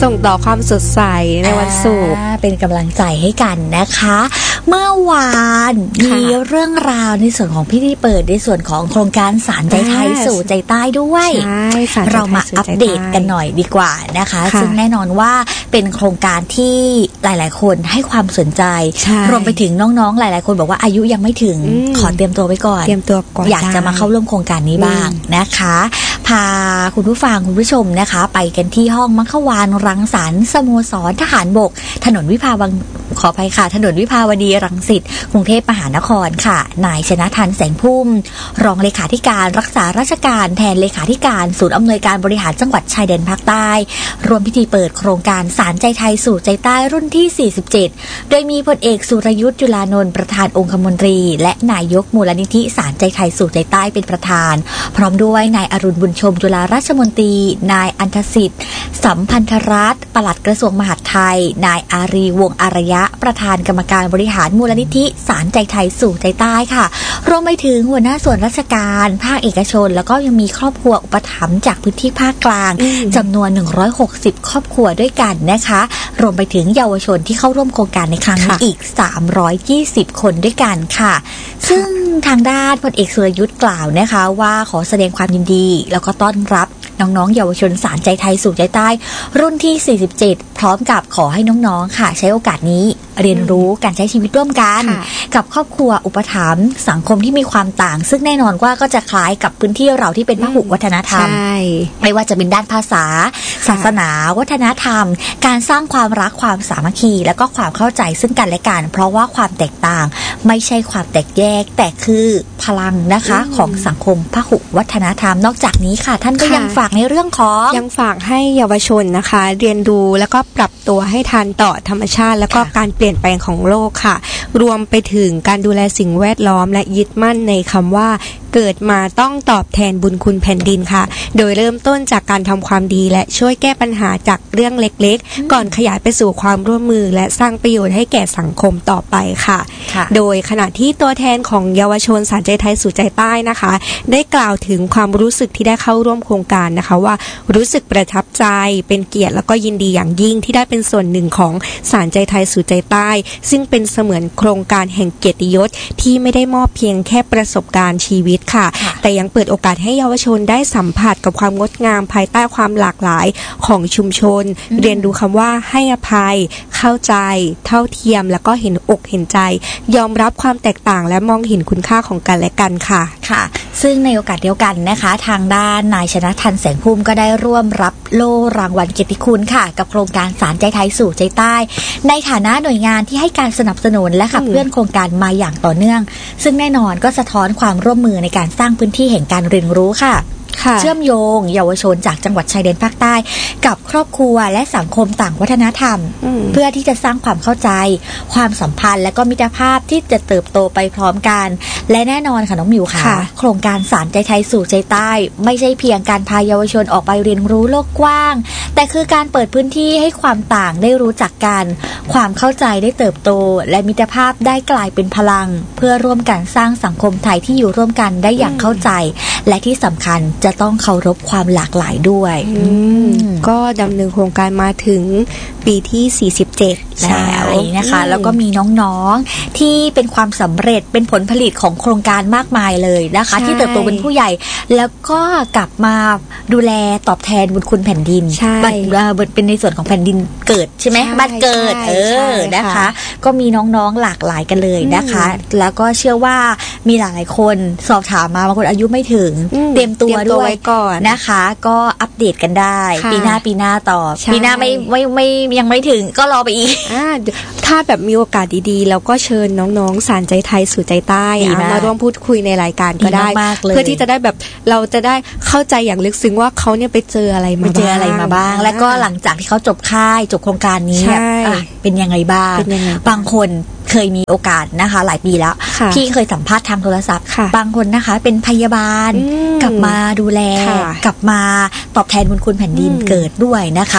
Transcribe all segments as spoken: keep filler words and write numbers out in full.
ส่งต่อความสดใสในวันศุกร์เป็นกำลังใจให้กันนะคะเมื่อวานมีเรื่องราวในส่วนของพิธีเปิดในส่วนของโครงการสารใจไทยสู่ใจใต้ด้วยเรามาอัปเดตกันหน่อยดีกว่านะคะซึ่งแน่นอนว่าเป็นโครงการที่หลายๆคนให้ความสนใจรวมไปถึงน้องๆหลายๆคนบอกว่าอายุยังไม่ถึงขอเตรียมตัวไว้ก่อนเตรียมตัวก่อนอยากจะมาเข้าร่วมโครงการนี้บ้างนะคะพาคุณผู้ฟังคุณผู้ชมนะคะไปกันที่ห้องมัคควานรังสรรค์สโมสรทหารบกถนนวิภาวดีขออภัยค่ะถนนวิภาวดีรังสิตกรุงเทพมหานครค่ะนายชนะทันแสงพุ่มรองเลขาธิการรักษาราชการแทนเลขาธิการศูนย์อำนวยการบริหารจังหวัดชายแดนภาคใต้รวมพิธีเปิดโครงการสารใจไทยสู่ใจใต้รุ่นที่สี่สิบเจ็ดโดยมีพลเอกสุรยุทธ์จุลานนท์ประธานองคมนตรีและนายกมูลนิธิสารใจไทยสู่ใจใต้เป็นประธานพร้อมด้วยนายอรุณบุญชมจุฬาราชมนตรีนายอันธสิทธิ์สัมพันธรัตน์ปลัดกระทรวงมหาดไทยนายอารีวงศ์อารยะประธานกรรมการบริหารมูลนิธิสารใจไทยสู่ใจใต้ค่ะรวมไปถึงหัวหน้าส่วนราชการภาคเอกชนแล้วก็ยังมีครอบครัวอุปถัมภ์จากพื้นที่ภาคกลางจำนวนหนึ่งร้อยหกสิบครอบครัวด้วยกันนะคะรวมไปถึงเยาวชนที่เข้าร่วมโครงการในครั้งนี้อีกสามร้อยยี่สิบคนด้วยกันค่ะซึ่งทางด้านพลเอกสุรยุทธ์กล่าวนะคะว่าขอแสดงความยินดีแล้วก็ต้อนรับน้องๆเยาวชนสารใจไทยสู่ใจใต้รุ่นที่สี่สิบเจ็ดพร้อมกับขอให้น้องๆค่ะใช้โอกาสนี้เรียนรู้การใช้ชีวิตร่วมกันกับครอบครัวอุปถัมภ์สังคมที่มีความต่างซึ่งแน่นอนว่าก็จะคล้ายกับพื้นที่เราที่เป็นพหุวัฒนธรรมไม่ว่าจะเป็นด้านภาษาศาสนาวัฒนธรรมการสร้างความรักความสามัคคีแล้วก็ความเข้าใจซึ่งกันและกันเพราะว่าความแตกต่างไม่ใช่ความแตกแยกแต่คือพลังนะคะของสังคมพหุวัฒนธรรมนอกจากนี้ค่ะท่านก็ยังฝากในเรื่องของยังฝากให้เยาวชนนะคะเรียนรู้แล้วก็ปรับตัวให้ทันต่อธรรมชาติแล้วก็การเปลี่ยนแปลงของโลกค่ะรวมไปถึงการดูแลสิ่งแวดล้อมและยึดมั่นในคำว่าเกิดมาต้องตอบแทนบุญคุณแผ่นดินค่ะโดยเริ่มต้นจากการทำความดีและช่วยแก้ปัญหาจากเรื่องเล็กๆก่อนขยายไปสู่ความร่วมมือและสร้างประโยชน์ให้แก่สังคมต่อไปค่ะโดยขณะที่ตัวแทนของเยาวชนสารใจไทยสู่ใจใต้นะคะได้กล่าวถึงความรู้สึกที่ได้เข้าร่วมโครงการนะคะว่ารู้สึกประทับใจเป็นเกียรติแล้วก็ยินดีอย่างยิ่งที่ได้เป็นส่วนหนึ่งของสารใจไทยสู่ใจใต้ซึ่งเป็นเสมือนโครงการแห่งเกียรติยศที่ไม่ได้มอบเพียงแค่ประสบการณ์ชีวิตค่ะแต่ยังเปิดโอกาสให้เยาวชนได้สัมผัสกับความงดงามภายใต้ความหลากหลายของชุมชนเรียนรู้คำว่าให้อภัยเข้าใจเท่าเทียมแล้วก็เห็นอกเห็นใจยอมรับความแตกต่างและมองเห็นคุณค่าของกันและกันค่ะค่ะซึ่งในโอกาสเดียวกันนะคะทางด้านนายชนะทันแสงพุ่มก็ได้ร่วมรับโล่รางวัลเกียรติคุณค่ะกับโครงการสารใจไทยสู่ใจใต้ในฐานะหน่วยงานที่ให้การสนับสนุนและขับเคลื่อนโครงการมาอย่างต่อเนื่องซึ่งแน่นอนก็สะท้อนความร่วมมือในการสร้างพื้นที่แห่งการเรียนรู้ค่ะเชื่อมโยงเยาวชนจากจังหวัดชายแดนภาคใต้กับครอบครัวและสังคมต่างวัฒนธรรมเพื่อที่จะสร้างความเข้าใจความสัมพันธ์และก็มิตรภาพที่จะเติบโตไปพร้อมกันและแน่นอนค่ะน้องมิวค่ะโครงการสารใจไทยสู่ใจใต้ไม่ใช่เพียงการพาเยาวชนออกไปเรียนรู้โลกกว้างแต่คือการเปิดพื้นที่ให้ความต่างได้รู้จักกันความเข้าใจได้เติบโตและมิตรภาพได้กลายเป็นพลังเพื่อร่วมกันสร้างสังคมไทยที่อยู่ร่วมกันได้อย่างเข้าใจและที่สำคัญจะต้องเคารพความหลากหลายด้วยก็ดำเนินโครงการมาถึงปีที่สี่สิบเจ็ดแล้วนะคะแล้วก็มีน้องๆที่เป็นความสำเร็จเป็นผลผลิตของโครงการมากมายเลยนะคะที่เติบโตเป็นผู้ใหญ่แล้วก็กลับมาดูแลตอบแทนบุญคุณแผ่นดินเป็นในส่วนของแผ่นดินเกิดใช่ไหมบ้านเกิดเออนะคะก็มีน้องๆหลากหลายกันเลยนะคะแล้วก็เชื่อว่ามีหลายๆคนสอบถามมาบางคนอายุไม่ถึงเตรียมตัวด้วยก่อนนะคะก็อัปเดตกันได้ปีหน้าปีหน้าต่อปีหน้าไม่ไม่ไม่ยังไม่ถึงก็รอไปอีกถ้าแบบมีโอกาสดีๆแล้วก็เชิญน้องๆสารใจไทยสู่ใจใต้มาร่วมพูดคุยในรายการก็ได้เพื่อที่จะได้แบบเราจะได้เข้าใจอย่างลึกซึ้งว่าเขาเนี่ยไปเจออะไรมาเจออะไรมาบ้างแล้วก็หลังจากที่เขาจบค่ายจบโครงการนี้เป็นยังไงบ้างบางคนเคยมีโอกาสนะคะหลายปีแล้วพี่เคยสัมภาษณ์ทางโทรศัพท์บางคนนะคะเป็นพยาบาลกลับมาดูแลกลับมาตอบแทนบุญคุณแผ่นดินเกิดด้วยนะคะ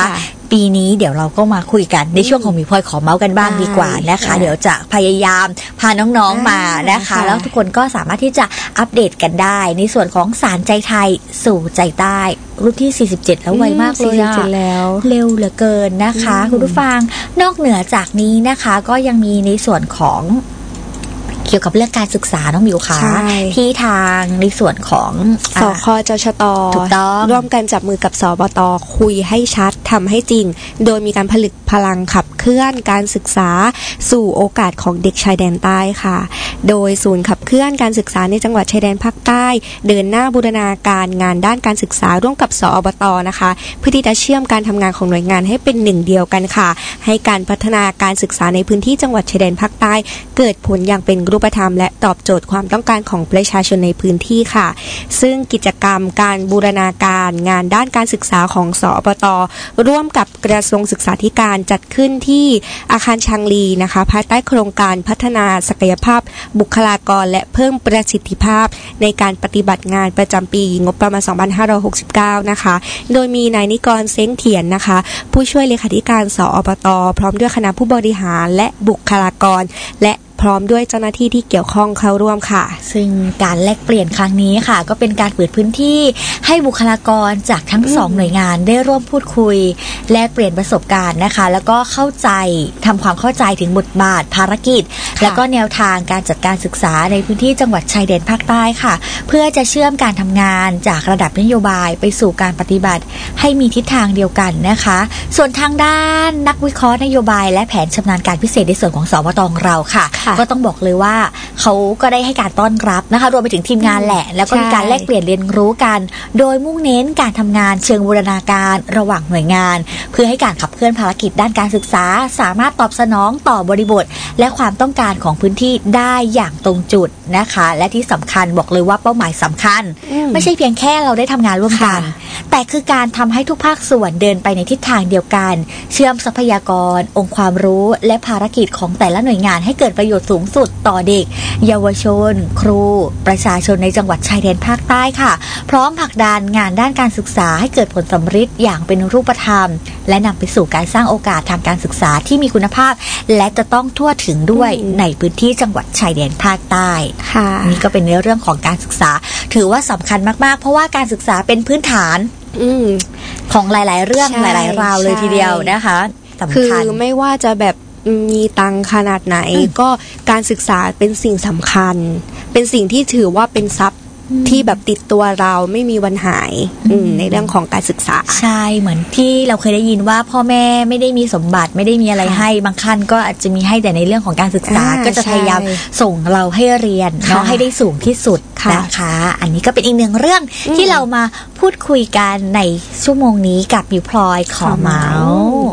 ปีนี้เดี๋ยวเราก็มาคุยกันในช่วงของมีพลอยขอเมาส์กันบ้างดีกว่านะคะเดี๋ยวจะพยายามพาน้องๆมานะคะแล้วทุกคนก็สามารถที่จะอัปเดตกันได้ในส่วนของสารใจไทยสู่ใจใต้รุ่นที่สี่สิบเจ็ดแล้วไวมากเลยอะเร็วเหลือเกินนะคะคุณผู้ฟังนอกเหนือจากนี้นะคะก็ยังมีในส่วนของเกี่ยวกับเรื่องการศึกษาน้องมิวค่ะที่ทางในส่วนของสคจชต. ถูกต้องร่วมกันจับมือกับสบต.คุยให้ชัดทำให้จริงโดยมีการผลึกพลังขับเคลื่อนการศึกษาสู่โอกาสของเด็กชายแดนใต้ค่ะโดยศูนย์ขับเคลื่อนการศึกษาในจังหวัดชายแดนภาคใต้เดินหน้าบูรณาการงานด้านการศึกษาร่วมกับสอบต.นะคะเพื่อที่จะเชื่อมการทำงานของหน่วยงานให้เป็นหนึ่งเดียวกันค่ะให้การพัฒนาการศึกษาในพื้นที่จังหวัดชายแดนภาคใต้เกิดผลอย่างเป็นรูปธรรมและตอบโจทย์ความต้องการของประชาชนในพื้นที่ค่ะซึ่งกิจกรรมการบูรณาการงานด้านการศึกษาของสอบต.ร่วมกับกระทรวงศึกษาธิการจัดขึ้นที่อาคารชางลีนะคะภายใต้โครงการพัฒนาศักยภาพบุคลากรและเพิ่มประสิทธิภาพในการปฏิบัติงานประจำปีงบประมาณสองพันห้าร้อยหกสิบเก้านะคะโดยมีนายนิกรเซ้งเถียนนะคะผู้ช่วยเลขาธิการสอบต.พร้อมด้วยคณะผู้บริหารและบุคลากรและพร้อมด้วยเจ้าหน้าที่ที่เกี่ยวข้องเข้าร่วมค่ะซึ่งการแลกเปลี่ยนครั้งนี้ค่ะก็เป็นการเปิดพื้นที่ให้บุคลากรจากทั้งสองหน่วยงานได้ร่วมพูดคุยแลกเปลี่ยนประสบการณ์นะคะแล้วก็เข้าใจทำความเข้าใจถึงบทบาทภารกิจและก็แนวทางการจัดการศึกษาในพื้นที่จังหวัดชายแดนภาคใต้ค่ะเพื่อจะเชื่อมการทำงานจากระดับนโยบายไปสู่การปฏิบัติให้มีทิศทางเดียวกันนะคะส่วนทางด้านนักวิเคราะห์นโยบายและแผนชำนาญการพิเศษในส่วนของสบต.ของเราค่ะก็ต้องบอกเลยว่าเขาก็ได้ให้การต้อนรับนะคะรวมไปถึงทีมงานแหละแล้วก็มีการแลกเปลี่ยนเรียนรู้กันโดยมุ่งเน้นการทำงานเชิงบูรณาการระหว่างหน่วยงานเพื่อให้การขับเคลื่อนภารกิจด้านการศึกษาสามารถตอบสนองต่อบริบทและความต้องการของพื้นที่ได้อย่างตรงจุดนะคะและที่สำคัญบอกเลยว่าเป้าหมายสำคัญไม่ใช่เพียงแค่เราได้ทำงานร่วมกันแต่คือการทำให้ทุกภาคส่วนเดินไปในทิศทางเดียวกันเชื่อมทรัพยากรองค์ความรู้และภารกิจของแต่ละหน่วยงานให้เกิดประโยชน์สูงสุดต่อเด็กเยาวชนครูประชาชนในจังหวัดชายแดนภาคใต้ค่ะพร้อมผลักดันงานด้านการศึกษาให้เกิดผลสำฤทธิ์อย่างเป็นรูปธรรมและนำไปสู่การสร้างโอกาสทางการศึกษาที่มีคุณภาพและจะต้องทั่วถึงด้วยในพื้นที่จังหวัดชายแดนภาคใต้ค่ะนี่ก็เป็นในเรื่องของการศึกษาถือว่าสำคัญมากๆเพราะว่าการศึกษาเป็นพื้นฐานของหลายๆเรื่องหลายๆราวเลยทีเดียวนะคะสำคัญคือไม่ว่าจะแบบมีตังขนาดไหนก็การศึกษาเป็นสิ่งสำคัญเป็นสิ่งที่ถือว่าเป็นทรัพย์ที่แบบติดตัวเราไม่มีวันหายในเรื่องของการศึกษาใช่เหมือนที่เราเคยได้ยินว่าพ่อแม่ไม่ได้มีสมบัติไม่ได้มีอะไรให้บางขั้นก็อาจจะมีให้แต่ในเรื่องของการศึกษาก็จะพยายามส่งเราให้เรียนเนาะให้ได้สูงที่สุดนะคะอันนี้ก็เป็นอีกหนึ่งเรื่องที่เรามาพูดคุยกันในชั่วโมงนี้กับมิวพลอยขอเมาส์